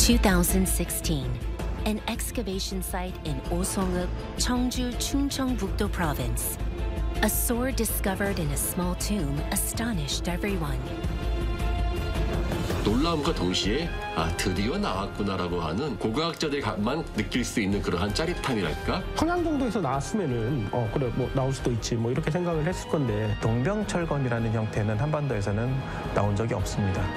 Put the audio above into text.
2016, an excavation site in Osongup, Cheongju, Chungcheongbuk-do Province. A sword discovered in a small tomb astonished everyone. 놀라움과 동시에 드디어 나왔구나라고 하는 고고학자들만 느낄 수 있는 그러한 짜릿함이랄까? 평양 정도에서 나왔으면은 그래 뭐 나올 수도 있지 뭐 이렇게 생각을 했을 건데 동병철검이라는 형태는 한반도에서는 나온 적이 없습니다.